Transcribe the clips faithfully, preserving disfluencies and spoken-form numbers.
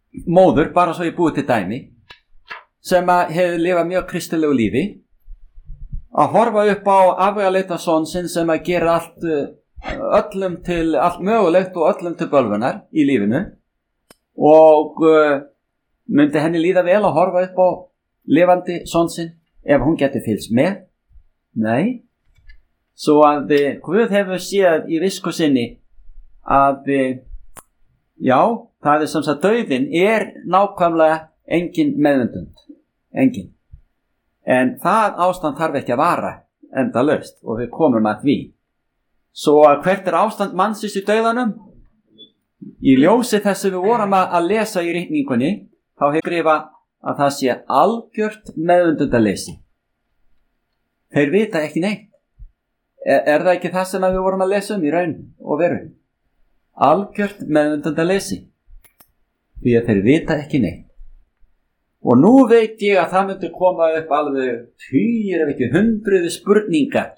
móður, bara svo ég búið til dæmi, sem að hefur lifað mjög kristilegu lífi, að horfa upp á afvegaleitan son sinn sem að gera allt öllum til, allt mögulegt og öllum til bölvunar í lífinu, og uh, myndi henni líða vel að horfa upp á lifandi son sinn ef hún geti fylgst með? Nei. Svo að Guð hefur séð í visku sinni að já, það er sem sagt dauðinn er nákvæmlega engin meðvendund, engin. En það ástand þarf ekki að vara endalaust og við komum að því. Svo að hvert er ástand mannsins í dauðanum? Í ljósi þess að við vorum að lesa í ritningunni, þá hefur skrifa að það sé algjört meðvendundaleysi. Þeir vita ekki neitt. Er, er það ekki það sem við vorum að lesa um í raun og veru? Algjört meðvendundaleysi. Því að þeir vita ekki neitt. Og nú veit ég að það myndi koma upp alveg tugir ef ekki hundruði spurningar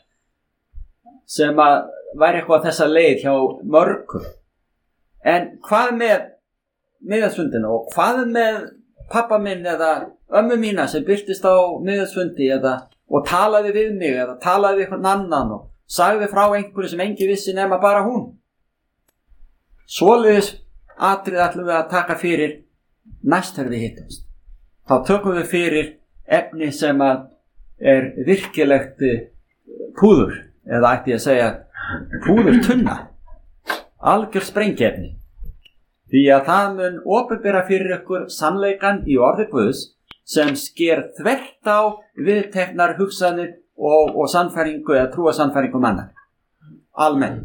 sem að væri eitthvað þessa leið hjá mörgum. En hvað með miðagsfundina og hvað með pappa minn eða ömmu mína sem birtist á miðagsfundi eða og talaði við mig eða talaði við einhvern annan og sagði frá einhverju sem engi vissi nema bara hún. Svoleiðis atrið ætlum við að taka fyrir næst þegar við hittumst. Þá tökum við fyrir efni sem að er virkilegt púður, eða ætti ég að segja púður tunna, algjör sprengiefni. Því að það mun opinbera fyrir ykkur sannleikan í orði Guðs sem sker þvert á viðteknar hugsanir og, og sannfæringu eða trúa sannfæringu manna. Almennt.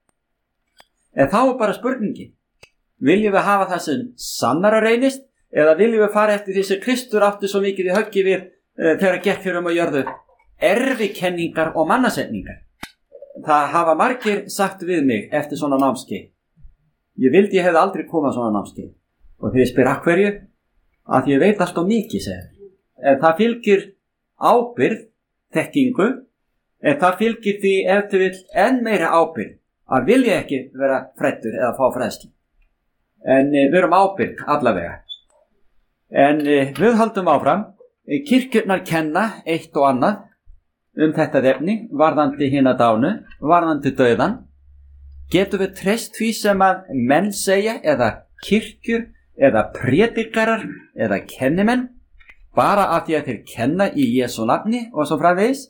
En þá er bara spurningi. Viljum við hafa það sem sannara reynist eða viljum við fara eftir því sem Kristur átti svo mikið í höggi við uh, þegar gekk hér um að jörðu erfikenningar og mannasetningar. Það hafa margir sagt við mig eftir svona námskeið. Ég vildi ég hefði aldrei komað svona námskeið. Og þegar ég spyr af hverju, að ég veit alltaf mikið, segir. En það fylgir ábyrgð, þekkingu, en það fylgir því ef þið vill enn meira ábyrgð, að vilja ekki vera fræddur eða fá fræðslu. En e, við erum ábyrgð allavega. En e, við höldum áfram, e, kirkjurnar kenna eitt og annað um þetta efni, varðandi hina dánu, varðandi dauðan. Getum við treyst því sem að menn segja eða kirkjur eða prédikarar eða kennimenn bara af því að þeir kenna í Jesú nafni og svo framvegis?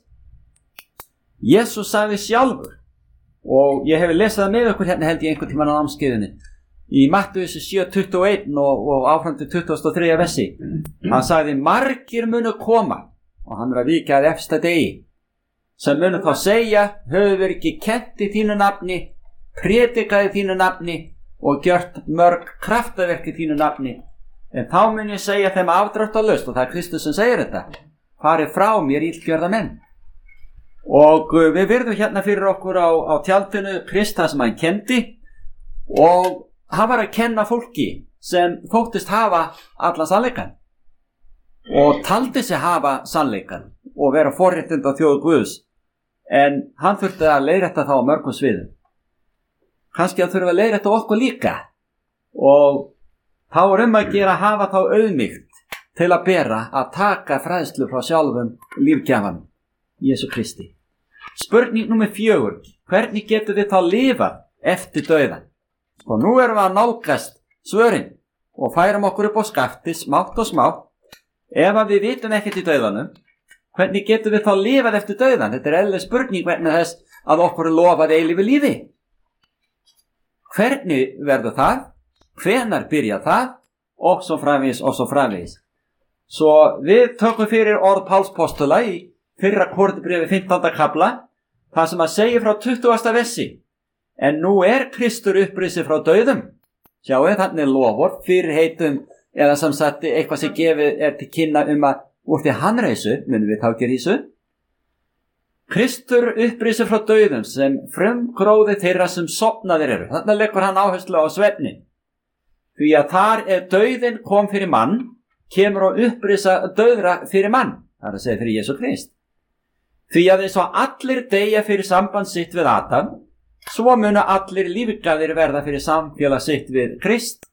Jesús sagði sjálfur, og ég hef lesið það með okkur hérna held ég einhvern tímann á námskeiðinni í Mattheus sjö tuttugu og eitt og, og áfram til tuttugasta og þriðja versi. Hann sagði margir munu koma og hann er að víkja að efsta degi sem munu þá segja höfum við ekki kennt í þínu nafni, prédikað í þínu nafni og gjört mörg kraftaverk í þínu nafni. En þá mun ég segja þeim afdráttarlaust, og það er Kristus sem segir þetta, farið frá mér illgjörða menn. Og við virðum hérna fyrir okkur á, á tjaldinu Krist það sem hann kendi, og hann var að kenna fólki sem þóttist hafa allan sannleikan og taldi sig hafa sannleikan og vera forréttinda þjóð Guðs, en hann þurfti að leiðrétta þá á mörgum sviðum. Kannski að þurfa að leiðrétta okkur líka, og þá er um að gera að hafa þá auðmýkt til að bera að taka fræðslu frá sjálfum lífgjafanum, Jesú Kristi. Spurning númer fjögur, hvernig getum við þá lifað eftir dauðan? Og nú erum við að nálgast svörin og færum okkur upp á skafti smátt og smátt. Ef að við vitum ekkert í dauðanum, hvernig getum við þá lifað eftir dauðan? Þetta er eðlileg spurning vegna þess að okkur er lofað eilífu lífi. Hvernig verður það? Hvenær byrja það? Og svo framvegis, og svo framvegis. Svo við tökum fyrir orð Páls postula í fyrra Korinthubréfi fimmtánda kafla, það sem að segja frá tuttugasta versi. En nú er Kristur upprisið frá dauðum. Sjáu, þannig lofur, fyrirheitum, eða sem sagt eitthvað sem gefið er til kynna um að úr því hann reisu, munum við þá ekki rísu. Kristur upprisið frá dauðum sem frumgróði þeirra sem sofnaðir eru. Þannig leggur hann áherslu á svefnin. Því að þar ef dauðin kom fyrir mann, kemur á upprisa dauðra fyrir mann. Það er að segja fyrir Jesú Krist. Því að eins og allir deyja fyrir samband sitt við Adam, svo munu allir lífgaðir verða fyrir samfélag sitt við Krist.